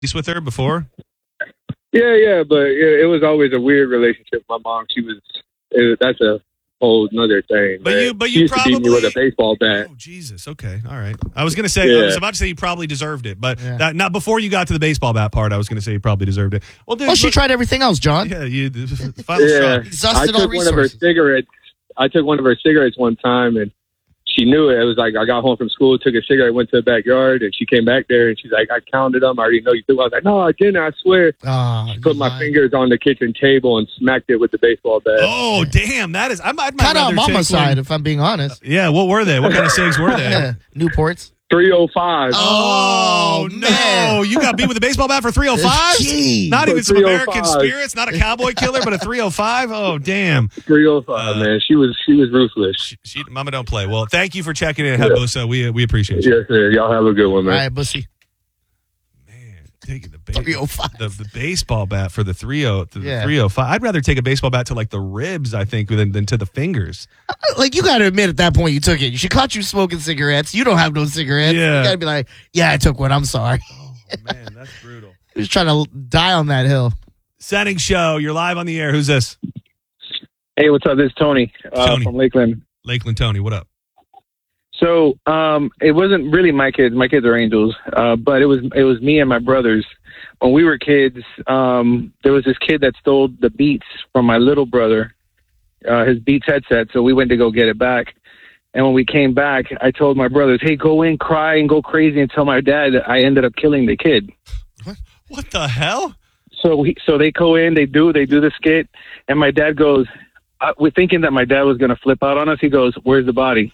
with her before? Yeah, but it was always a weird relationship. My mom, that's a whole nother thing. But man. you She used to beat me with a baseball bat. Oh, Jesus. Okay. All right. I was about to say you probably deserved it, but not before you got to the baseball bat part. I was going to say you probably deserved it. Well, dude, she tried everything else, John. Yeah, final straw. Exhausted I all took one of her cigarettes. I took one of her cigarettes one time, and she knew it. It was like I got home from school, took a cigarette, went to the backyard, and she came back there, and she's like, I counted them. I already know you took. I was like, no, I didn't. I swear. She put my fingers on the kitchen table and smacked it with the baseball bat. Oh, damn. That is. I'd kind of on mama's side, if I'm being honest. Yeah. What were they? What kind of cigs were they? Newports. 305. Oh, no. You got beat with a baseball bat for 305? Not even some American spirits, not a cowboy killer, but a 305? Oh, damn. 305, man. She was ruthless. Mama don't play. Well, thank you for checking in, Habusa. We appreciate you. Yes, sir. Y'all have a good one, man. All right, Bussy. Man, taking the 305. The baseball bat for the 305. I'd rather take a baseball bat to like the ribs, I think, than to the fingers. Like, you got to admit at that point you took it. She caught you smoking cigarettes. You don't have no cigarettes. Yeah. You got to be like, yeah, I took one. I'm sorry. Oh, man, that's brutal. He was trying to die on that hill. Setting show. You're live on the air. Who's this? Hey, what's up? This is Tony, Tony. from Lakeland. Lakeland Tony, what up? So it wasn't really my kids. My kids are angels, but it was me and my brothers. When we were kids, there was this kid that stole the Beats from my little brother, his Beats headset. So we went to go get it back. And when we came back, I told my brothers, hey, go in, cry, and go crazy and tell my dad that I ended up killing the kid. What the hell? So they go in, they do the skit, and my dad goes, we're thinking that my dad was going to flip out on us. He goes, where's the body?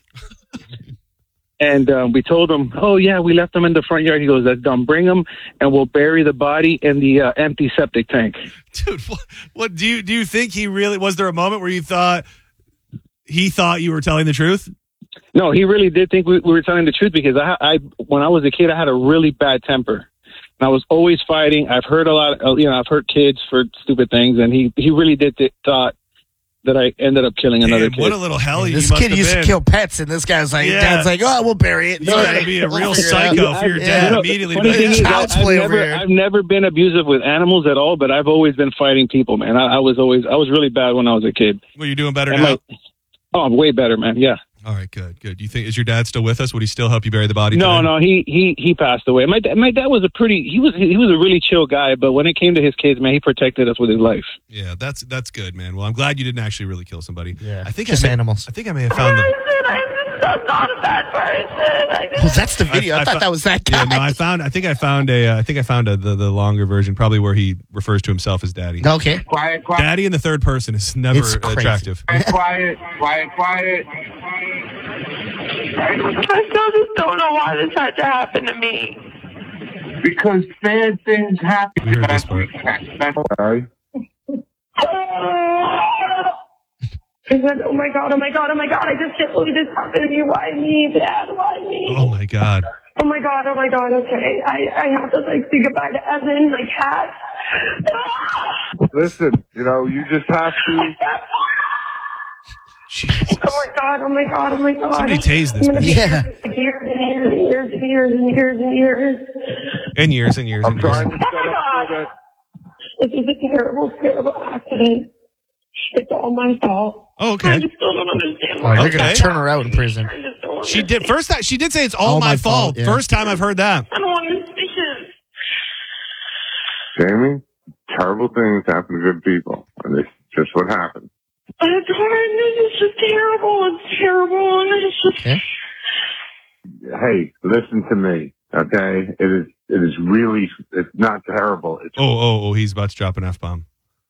And we told him, oh, yeah, we left him in the front yard. He goes, that's dumb. Bring him, and we'll bury the body in the empty septic tank. Dude, what do you think he really, was there a moment where you thought he thought you were telling the truth? No, he really did think we were telling the truth because I when I was a kid, I had a really bad temper. And I was always fighting. I've hurt a lot, I've hurt kids for stupid things. And he really did thought that I ended up killing another kid. What a little hell This kid used to kill pets, and this guy's like, Dad's like, oh, we'll bury it. You gotta be a real psycho for your dad immediately. Funny thing is, I've never been abusive with animals at all, but I've always been fighting people, man. I was really bad when I was a kid. Well, you're doing better now? I'm way better, man. Yeah. All right, good. Do you think, is your dad still with us? Would he still help you bury the body? No, he passed away. My dad was he was a really chill guy, but when it came to his kids, man, he protected us with his life. Yeah, that's good, man. Well, I'm glad you didn't actually really kill somebody. Yeah, I think just animals. I think I may have found I'm not a bad person. Well, that's the video. I thought that was that guy. Yeah, no, I think I found the longer version, probably where he refers to himself as daddy. Okay. Quiet. Daddy in the third person is never attractive. Quiet. I still just don't know why this had to happen to me. Because bad things happen. We heard this part. I said, oh my God, I just can't believe this happened to you. Why me, Dad? Why me? Oh my God. Oh my God, okay. I have to say goodbye to Evan, my cat. Listen, you just have to. Jesus. Oh my God. Somebody tased this man. Yeah. Years and years. And years. I'm trying to Oh my God. This is a terrible accident. It's all my fault. Oh, okay. I just still don't understand Oh, why. they're going to turn her out in prison. I just don't She did understand. she did say it's all my fault. Yeah. First time I've heard that. I don't understand. Jamie, terrible things happen to good people. And it's just what happens. It's hard. It's just terrible. It's terrible. And it's just... Yeah. Hey, listen to me, okay? It is really, it's not terrible. It's Oh, he's about to drop an F-bomb.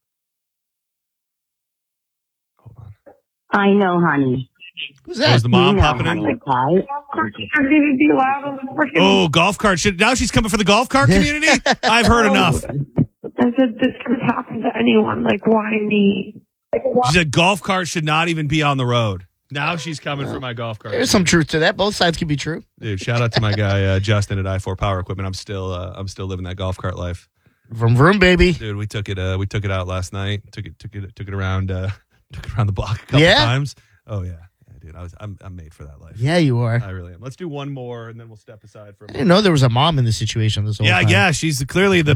Hold on. I know, honey. Who's Was that? the mom You know, popping honey, in? okay? I need to be loud on the freaking... Oh, golf cart. Now she's coming for the golf cart community? I've heard enough. I said this could happen to anyone. Like, why me? Like, why? She said golf cart should not even be on the road. Now she's coming for my golf cart. There's some truth to that. Both sides can be true. Dude, shout out to my guy Justin at I4 Power Equipment. I'm still living that golf cart life. Vroom, vroom, baby. Dude, we took it out last night. Took it around the block a couple times. Oh yeah, dude. I'm made for that life. Yeah, you are. I really am. Let's do one more, and then we'll step aside for a I minute. didn't know there was a mom in this situation this whole time. Yeah, she's clearly the